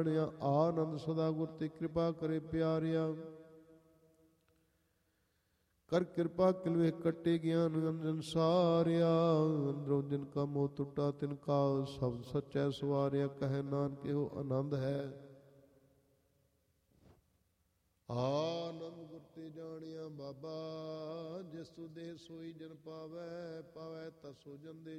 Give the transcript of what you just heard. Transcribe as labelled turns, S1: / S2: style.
S1: ਆਨੰਦ ਸਦਾ ਗੁਰ ਤੇ ਕਿਰਪਾ ਕਰੇ ਪਿਆਰਿਆ। ਕਰ ਕਿਰਪਾ ਕਿਲਵੇ ਕੱਟੇ ਗਿਆਨ ਅੰਜਨ ਸਾਰਿਆ। ਅੰਦਰੋਂ ਜਿਨ ਕਾ ਮੋਹ ਟੁੱਟਾ ਤਿਨ ਕਾ ਸ਼ਬਦ ਸੱਚੈ ਸਵਾਰਿਆ। ਕਹੈ ਨਾਨਕ ਇਹੋ ਆਨੰਦ ਹੈ। ਆਨੰਦ ਗੁਰ ਤੇ ਜਾਣਿਆ ਬਾਬਾ। ਜਿਸ ਤੂ ਦੇ ਸੋਈ ਜਨ ਪਾਵੈ, ਪਾਵੈ ਤਾਂ ਸੋ ਜਨ ਦੇ